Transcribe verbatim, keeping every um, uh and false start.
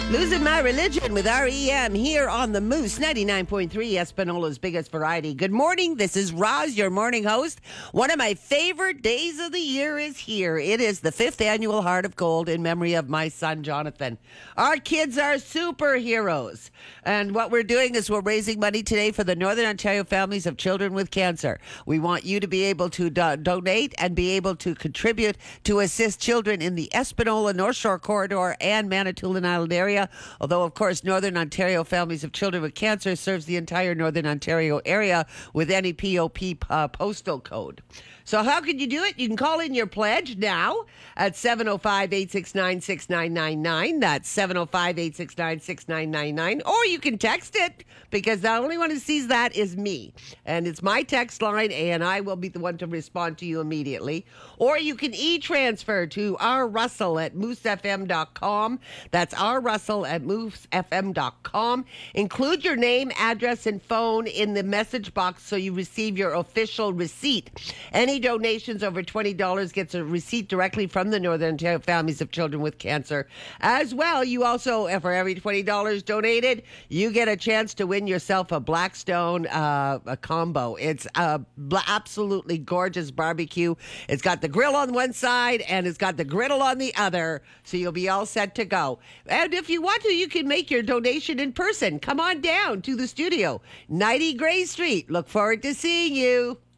Losing My Religion with R E M here on the Moose ninety-nine point three, Espanoola's biggest variety. Good morning. This is Roz, your morning host. One of my favorite days of the year is here. It is the fifth annual Heart of Gold in memory of my son, Jonathan. Our kids are superheroes. And what we're doing is we're raising money today for the Northern Ontario families of children with cancer. We want you to be able to do- donate and be able to contribute to assist children in the Espanola North Shore Corridor and Manitoulin Island area. Although, of course, Northern Ontario Families of Children with Cancer serves the entire Northern Ontario area with any P O P uh, postal code. So how can you do it? You can call in your pledge now at seven oh five, eight six nine, six nine nine nine. That's seven oh five, eight six nine, six nine nine nine. Or you can text it, because the only one who sees that is me. And it's my text line, and I will be the one to respond to you immediately. Or you can e-transfer to rrussell at moose f m dot com. That's rrussell at moose f m dot com. Include your name, address, and phone in the message box so you receive your official receipt. Any donations over twenty dollars gets a receipt directly from the Northern Ontario Families of Children with Cancer. As well, you also, for every twenty dollars donated, you get a chance to win yourself a Blackstone uh, a combo. It's a bl- absolutely gorgeous barbecue. It's got the grill on one side and it's got the griddle on the other, so you'll be all set to go. And if you want to, you can make your donation in person. Come on down to the studio, ninety Gray Street. Look forward to seeing you.